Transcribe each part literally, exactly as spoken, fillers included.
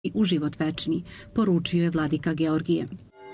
u život večni, poručio je vladika Georgije.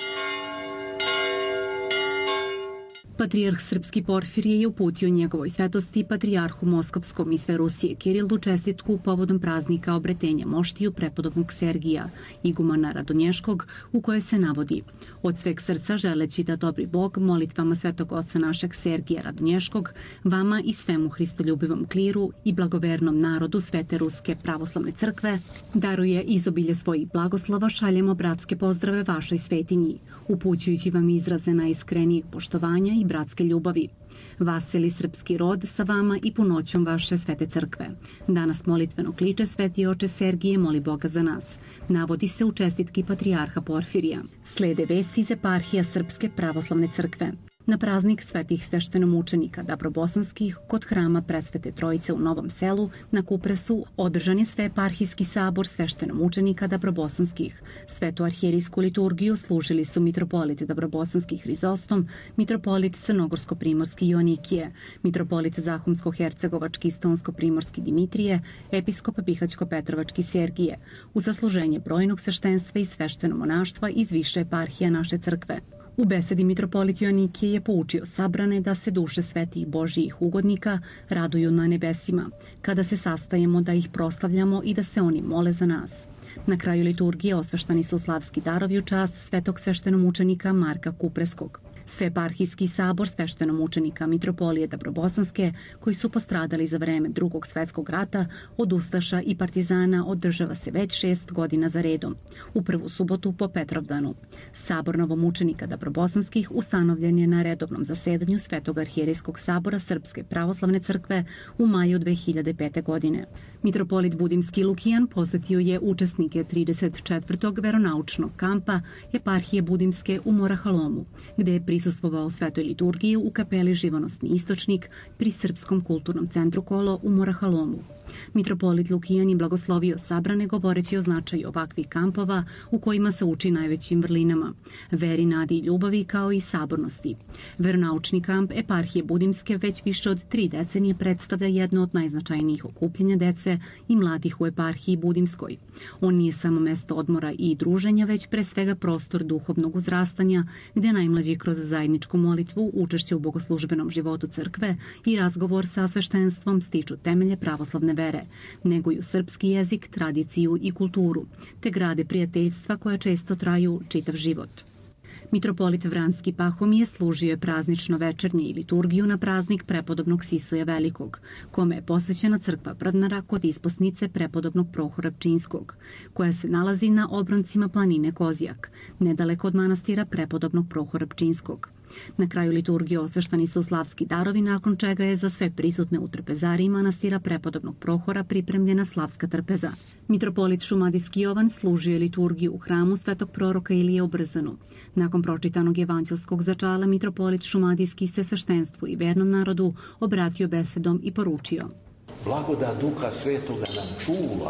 Patrijarh srpski Porfirije je uputio njegovoj svetosti patrijarhu Moskovskom i sve Rusije Kirilu čestitku povodom praznika obretenja moštiju prepodobnog Sergija, igumana Radonješkog, u kojoj se navodi: od sveg srca želeći da dobri Bog molitvama svetog oca našeg Sergija Radonješkog, vama i svemu hristoljubivom kliru i blagovernom narodu Svete Ruske pravoslavne crkve, daruje izobilje svojih blagoslova, šaljemo bratske pozdrave vašoj svetinji, upućujući vam izraze najiskrenijeg poštovanja i bratske ljubavi. Vasili srpski rod sa vama i punoćom vaše svete crkve. Danas molitveno kliče sveti oče Sergije, moli Boga za nas. Navodi se u čestitki patrijarha Porfirija. Slede vesti iz eparhija Srpske pravoslavne crkve. Na praznik svetih sveštenomučenika Dabrobosanskih kod hrama Presvete Trojice u Novom Selu na Kupresu održan je sveeparhijski sabor sveštenomučenika Dabrobosanskih. Svetu arhijerijsku liturgiju služili su mitropolit Dabrobosanski Hrizostom, mitropolit Crnogorsko-primorski Joanikije, mitropolit Zahumsko-hercegovački Stonsko-primorski Dimitrije, episkop Bihać-Petrovački Sergije, u sasluženje brojnog sveštenstva i sveštenomonaštva iz više eparhija naše crkve. U besedi mitropolit Joanikije je poučio sabrane da se duše svetih Božijih ugodnika raduju na nebesima, kada se sastajemo da ih proslavljamo i da se oni mole za nas. Na kraju liturgije osveštani su slavski darovi u čast svetog sveštenomučenika Marka Kupreskog. Sveeparhijski sabor sveštenomučenika mitropolije Dabrobosanske, koji su postradali za vreme Drugog svetskog rata od ustaša i partizana, održava se već šest godina za redom, u prvu subotu po Petrovdanu. Sabor novomučenika Dabrobosanskih ustanovljen je na redovnom zasedanju Svetog arhijerijskog sabora Srpske pravoslavne crkve u maju dve hiljade pete. godine. Mitropolit Budimski Lukijan posetio je učesnike trideset četvrtog veronaučnog kampa eparhije Budimske u Morahalomu, gde je prisustvovao svetoj liturgiji u kapeli Živonosni istočnik pri Srpskom kulturnom centru Kolo u Morahalomu. Mitropolit Lukijan je blagoslovio sabrane govoreći o značaju ovakvih kampova u kojima se uči najvećim vrlinama, veri, nadi i ljubavi kao i sabornosti. Veronaučni kamp eparhije Budimske već više od tri decenije predstavlja jedno od najznačajnijih okupljenja dece i mladih u eparhiji Budimskoj. On nije samo mesto odmora i druženja, već pre svega prostor duhovnog uzrastanja, gde najmlađi kroz zajedničku molitvu, učešće u bogoslužbenom životu crkve i razgovor sa sveštenstvom stiču temelje pravoslavne vere, neguju srpski jezik, tradiciju i kulturu, te grade prijateljstva koja često traju čitav život. Mitropolit Vranski Pahomije služio je praznično večernje i liturgiju na praznik prepodobnog Sisoja Velikog, kome je posvećena crkva Prdnara kod isposnice prepodobnog Prohora Pčinjskog, koja se nalazi na obroncima planine Kozjak, nedaleko od manastira prepodobnog Prohora Pčinjskog. Na kraju liturgije osveštani su slavski darovi, nakon čega je za sve prisutne u trpezariji manastira prepodobnog Prohora pripremljena slavska trpeza. Mitropolit Šumadijski Jovan služio je liturgiju u hramu svetog proroka Ilije u Brzanu. Nakon pročitanog evanđelskog začala, mitropolit Šumadijski se sveštenstvu i vernom narodu obratio besedom i poručio: blagodat Duha Svetoga nam čuva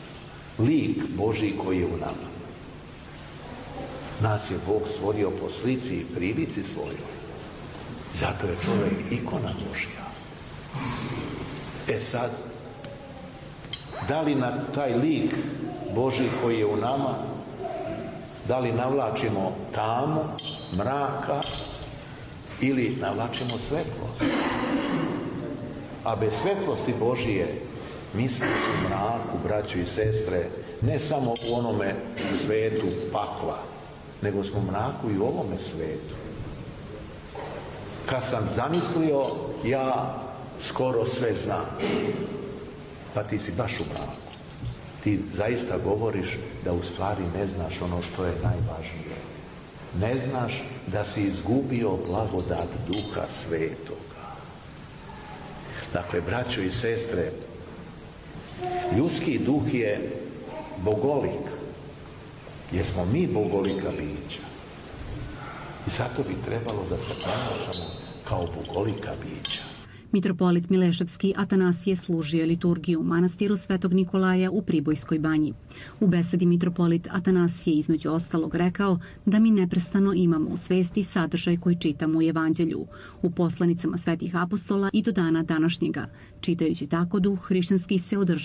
lik Božji koji je u nama. Nas je Bog stvorio po slici i prilici svojoj. Zato je čovjek ikona Božja. E sad, da li na taj lik Božji koji je u nama, da li navlačimo tamu, mraka ili navlačimo svetlost? A bez svetlosti Božije mi smo u mraku, braćo i sestre, ne samo u onome svetu pakla, nego smo u mraku i u ovome svetu. Kad sam zamislio, ja skoro sve znam. Pa ti si baš u mraku. Ti zaista govoriš da u stvari ne znaš ono što je najvažnije. Ne znaš da si izgubio blagodat Duha Svetoga. Dakle, braćo i sestre, ljudski duh je bogolik, jer smo mi bogolika bića. I zato bi trebalo da se ponašamo kao bogolika bića. Mitropolit Mileševski Atanasije služio je liturgiju u manastiru Svetog Nikolaja u Pribojskoj banji. U besedi mitropolit Atanasije između ostalog rekao da mi neprestano imamo u svesti sadržaj koji čitamo u Evanđelju, u poslanicama svetih apostola i do dana današnjega. Čitajući tako, duh hrišćanski se održava.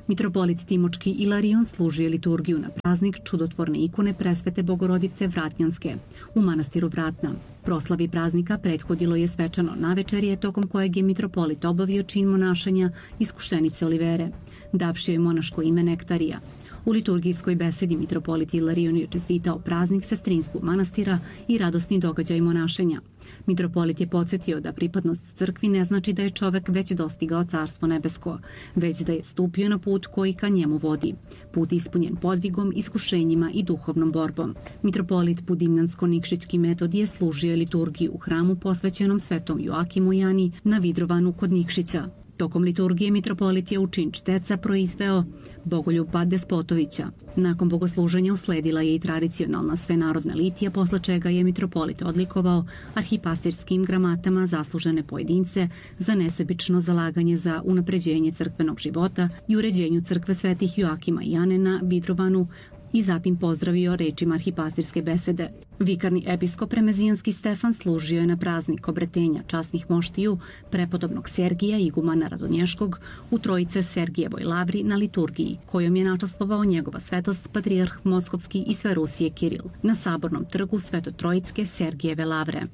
Mitropolit Timočki Ilarion služio liturgiju na praznik čudotvorne ikone Presvete Bogorodice Vratnjanske u manastiru Vratna. Proslavi praznika prethodilo je svečano navečerje tokom kojeg je mitropolit obavio čin monašanja iskušenice Olivere, davši joj monaško ime Nektarija. U liturgijskoj besedi mitropolit Ilarion je čestitao praznik sestrinstvu manastira i radosni događaj monašenja. Mitropolit je podsjetio da pripadnost crkvi ne znači da je čovek već dostigao carstvo nebesko, već da je stupio na put koji ka njemu vodi. Put ispunjen podvigom, iskušenjima i duhovnom borbom. Mitropolit Budimnjansko-Nikšićki metod je služio liturgiju u hramu posvećenom svetom Joakimu Jani na Vidrovanu kod Nikšića. Tokom liturgije mitropolit je u čin čteca proizveo Bogoljuba Despotovića. Nakon bogosluženja usledila je i tradicionalna svenarodna litija, posle čega je mitropolit odlikovao arhipastirskim gramatama zaslužene pojedince za nesebično zalaganje za unapređenje crkvenog života i uređenju crkve svetih Joakima i Jane na Vidrovanu i zatim pozdravio rečima arhipastirske besede. Vikarni episkop Remezijanski Stefan služio je na praznik obretenja časnih moštiju prepodobnog Sergija igumana Radonješkog u Trojice Sergijevoj lavri na liturgiji, kojom je načastvovao njegova svetost patrijarh Moskovski i sve Rusije Kiril na sabornom trgu Svetotrojicke Sergijeve lavre.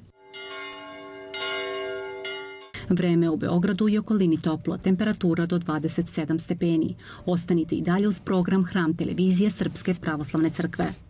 Vreme u Beogradu i okolini toplo, temperatura do dvadeset sedam stepeni. Ostanite i dalje uz program Hram televizije Srpske pravoslavne crkve.